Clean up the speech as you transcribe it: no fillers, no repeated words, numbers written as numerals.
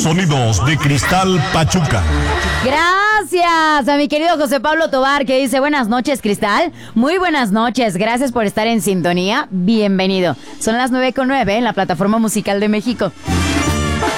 sonidos de Cristal Pachuca. Gracias a mi querido José Pablo Tobar, que dice: buenas noches, Cristal. Muy buenas noches, gracias por estar en sintonía. Bienvenido. Son las 9:09 en la Plataforma Musical de México.